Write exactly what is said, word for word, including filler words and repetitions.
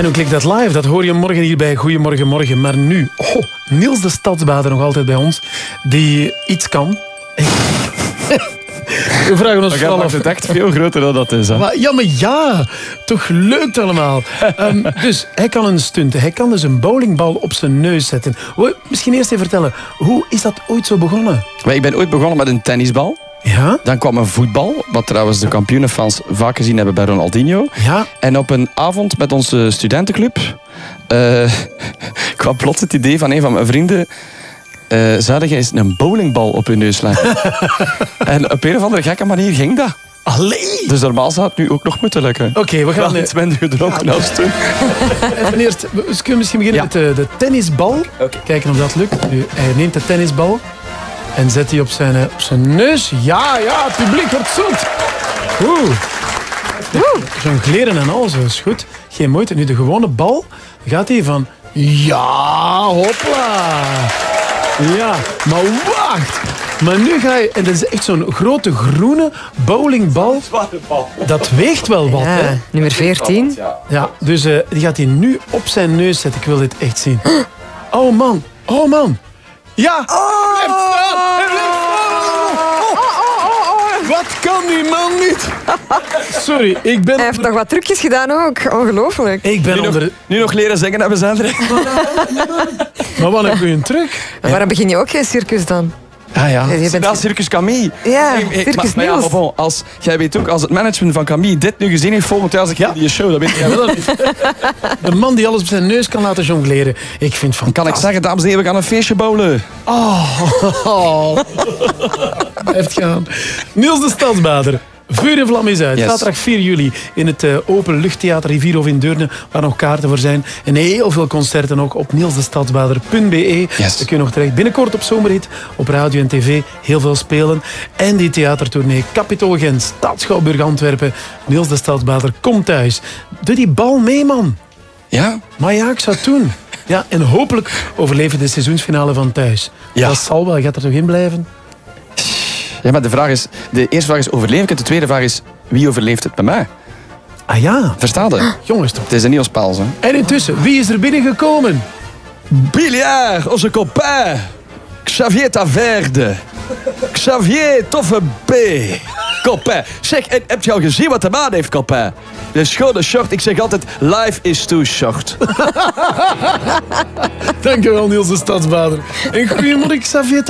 En hoe klinkt dat live? Dat hoor je morgen hier bij Goedemorgen Morgen. Maar nu, oh, Niels de Stadsbader nog altijd bij ons, die iets kan. We vragen ons vooral af. Het echt veel groter dan dat is. Hè? Maar, ja, maar ja, toch leuk allemaal. um, dus hij kan een stunt. Hij kan dus een bowlingbal op zijn neus zetten. Misschien eerst even vertellen, hoe is dat ooit zo begonnen? Ik ben ooit begonnen met een tennisbal. Ja? Dan kwam een voetbal, wat trouwens de kampioenenfans vaak gezien hebben bij Ronaldinho. Ja? En op een avond met onze studentenclub uh, kwam plots het idee van een van mijn vrienden. Uh, zou jij eens een bowlingbal op je neus leggen? En op een of andere gekke manier ging dat. Allee! Dus normaal zou het nu ook nog moeten lukken. Oké, okay, we gaan... iets minder gedronken ja. als toen. Even eerst, we kunnen misschien beginnen ja. met de, de tennisbal. Okay. Kijken of dat lukt. Nu, hij neemt de tennisbal en zet die op zijn, op zijn neus. Ja, ja, het publiek wordt zoet. Oeh. Jongleren en al, zo is goed. Geen moeite. Nu, de gewone bal gaat hij van... Ja, hopla. Ja, maar wacht. Maar nu ga je... En dat is echt zo'n grote groene bowlingbal. Dat weegt wel wat, ja, hè? Nummer veertien. Ja, dus uh, die gaat hij nu op zijn neus zetten. Ik wil dit echt zien. Oh man, oh man. Ja, hij blijft staan. Hij blijft staan. Oh, oh, oh, oh. Wat kan die man niet? Sorry, ik ben... Hij heeft nog wat trucjes gedaan ook. Ongelooflijk. Ik ben nu, onder... nog, nu nog leren zingen hebben ze André. Maar wat een goeie truc. Maar waarom begin je ook geen circus dan? Ah ja, je bent... ja Circus Camille. Ja, ik, ik, Circus maar, maar Niels. ja, bon, als, jij weet ook, als het management van Camille dit nu gezien heeft volgend jaar als ik ja. die show, dat weet jij wel niet. De man die alles op zijn neus kan laten jongleren. Ik vind van. Kan ik zeggen, dames en heren, we gaan een feestje bowlen. Oh. oh. Heeft gaan. Niels de Stadsbader. Vuur en vlam is uit. Yes. Zaterdag vier juli in het uh, Openluchttheater Rivierhof in Deurne, waar nog kaarten voor zijn. En heel veel concerten ook op nielsdestadsbader punt be. Yes. Daar kun je nog terecht. Binnenkort op Zomerhit, op radio en tv, heel veel spelen. En die theatertournee Capitool Gent, Stadschouwburg Antwerpen. Niels de Stadsbader, kom thuis. Doe die bal mee, man. Ja? Maar ja, ik zou het doen. Ja, en hopelijk overleven de seizoensfinale van thuis. Ja. Dat zal wel. Gaat er toch in blijven? Ja, maar de vraag is... De eerste vraag is, overleef ik het? De tweede vraag is, wie overleeft het bij mij? Ah ja. Versta je? Jongens toch. Het is een nieuw spel, hè. En intussen, wie is er binnengekomen? Billiard, onze copain. Xavier Taverde. Xavier Toffe B. Copain. Zeg, heb je al gezien wat de man heeft, copain? De schone short. Ik zeg altijd, life is too short. Dankjewel, Niels de Stadsbader. En goedemorgen, Xavier